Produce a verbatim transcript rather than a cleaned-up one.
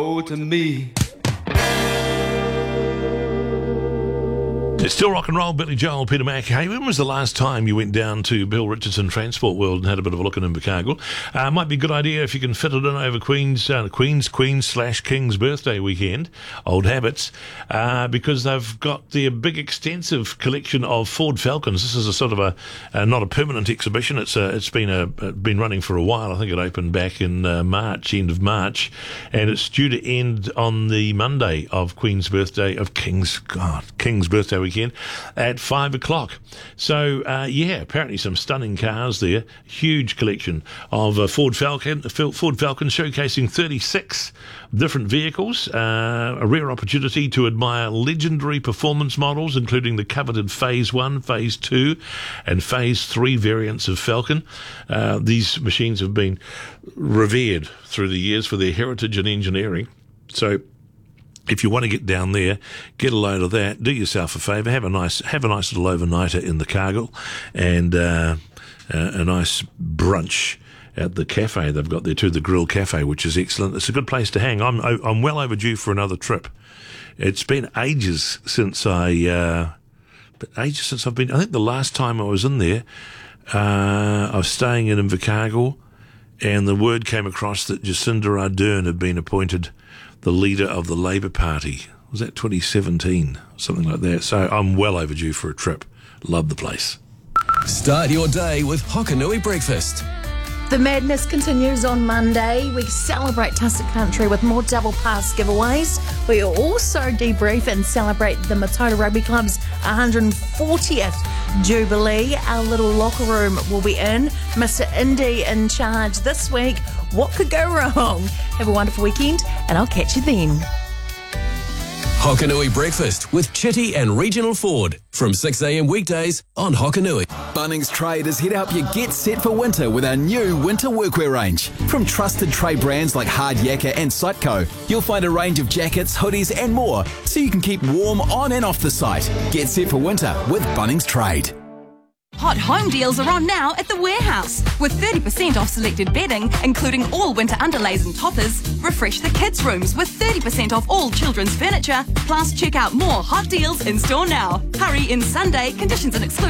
Oh, to me. It's still rock and roll, Billy Joel, Peter Mac. Hey, when was the last time you went down to Bill Richardson Transport World and had a bit of a look at Invercargill? Uh, might be a good idea if you can fit it in over Queen's, uh, Queen's, Queen's slash King's birthday weekend, Old Habits, uh, because they've got their big extensive collection of Ford Falcons. This is a sort of a, uh, not a permanent exhibition. It's a, it's been a, been running for a while. I think it opened back in uh, March, end of March, and it's due to end on the Monday of Queen's birthday, of King's, God, King's birthday weekend. At five o'clock. So, uh, yeah, apparently some stunning cars there. Huge collection of uh, Ford Falcon, Ford Falcon showcasing thirty-six different vehicles. Uh, a rare opportunity to admire legendary performance models, including the coveted Phase one, Phase two, and Phase three variants of Falcon. Uh, these machines have been revered through the years for their heritage and engineering. So, if you want to get down there, get a load of that. Do yourself a favour. Have a nice, have a nice little overnighter in the Cargill, and uh, uh, a nice brunch at the cafe they've got there too, the Grill Cafe, which is excellent. It's a good place to hang. I'm I'm well overdue for another trip. It's been ages since I, uh, but ages since I've been. I think the last time I was in there, uh, I was staying in Invercargill, and the word came across that Jacinda Ardern had been appointed the leader of the Labour Party. Was that twenty seventeen? Something like that. So I'm well overdue for a trip. Love the place. Start your day with Hokanui Breakfast. The madness continues on Monday. We celebrate Tussock Country with more double pass giveaways. We also debrief and celebrate the Matoda Rugby Club's one hundred fortieth Jubilee. Our little locker room will be in. Mister Indy in charge this week. What could go wrong? Have a wonderful weekend, and I'll catch you then. Hokanui Breakfast with Chitty and Regional Ford from six a.m. weekdays on Hokanui. Bunnings Trade is here to help you get set for winter with our new winter workwear range. From trusted trade brands like Hard Yakka and Siteco, you'll find a range of jackets, hoodies and more so you can keep warm on and off the site. Get set for winter with Bunnings Trade. Hot home deals are on now at The Warehouse with thirty percent off selected bedding, including all winter underlays and toppers. Refresh the kids' rooms with thirty percent off all children's furniture. Plus, check out more hot deals in store now. Hurry in Sunday. Conditions and exclusions